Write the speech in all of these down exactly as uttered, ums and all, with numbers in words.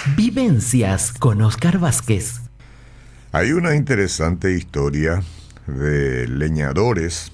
Vivencias con Oscar Vázquez. Hay una interesante historia de leñadores,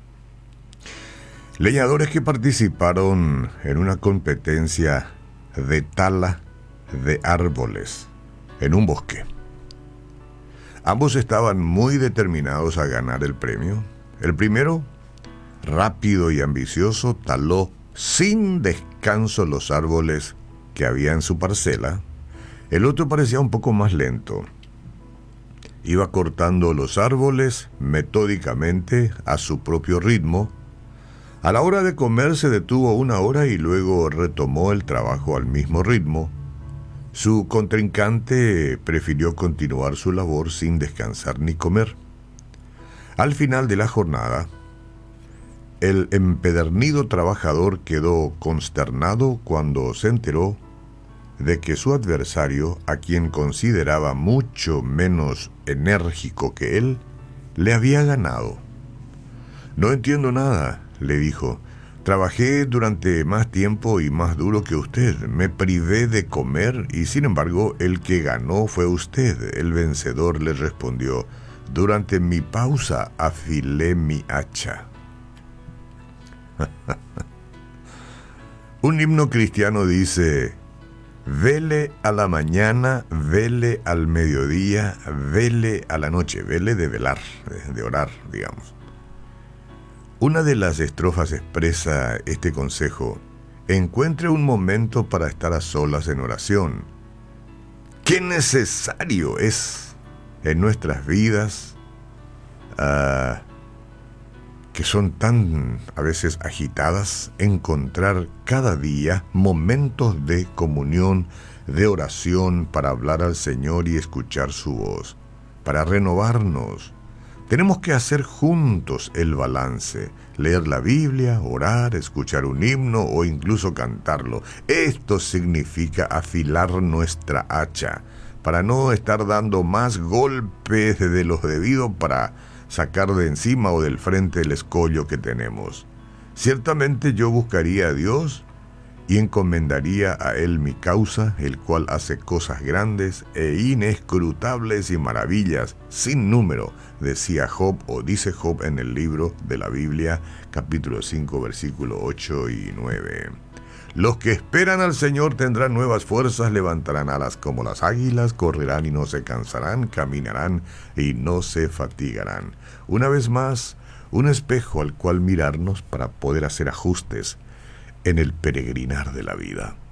leñadores que participaron en una competencia de tala de árboles en un bosque. Ambos estaban muy determinados a ganar el premio. El primero, rápido y ambicioso, taló sin descanso los árboles que había en su parcela. El otro parecía un poco más lento. Iba cortando los árboles metódicamente a su propio ritmo. A la hora de comer se detuvo una hora y luego retomó el trabajo al mismo ritmo. Su contrincante prefirió continuar su labor sin descansar ni comer. Al final de la jornada, el empedernido trabajador quedó consternado cuando se enteró de que su adversario, a quien consideraba mucho menos enérgico que él, le había ganado. «No entiendo nada», le dijo. «Trabajé durante más tiempo y más duro que usted. Me privé de comer y, sin embargo, el que ganó fue usted». El vencedor le respondió: «Durante mi pausa afilé mi hacha». Un himno cristiano dice: «Vele a la mañana, vele al mediodía, vele a la noche». Vele de velar, de orar, digamos. Una de las estrofas expresa este consejo: encuentre un momento para estar a solas en oración. ¡Qué necesario es en nuestras vidas, uh, que son tan a veces agitadas, encontrar cada día momentos de comunión, de oración, para hablar al Señor y escuchar su voz, para renovarnos? Tenemos que hacer juntos el balance, leer la Biblia, orar, escuchar un himno o incluso cantarlo. Esto significa afilar nuestra hacha, para no estar dando más golpes de los debidos para sacar de encima o del frente el escollo que tenemos. Ciertamente yo buscaría a Dios y encomendaría a Él mi causa, el cual hace cosas grandes e inescrutables y maravillas sin número, decía Job, o dice Job en el libro de la Biblia, capítulo cinco, versículos ocho y nueve. Los que esperan al Señor tendrán nuevas fuerzas, levantarán alas como las águilas, correrán y no se cansarán, caminarán y no se fatigarán. Una vez más, un espejo al cual mirarnos para poder hacer ajustes en el peregrinar de la vida.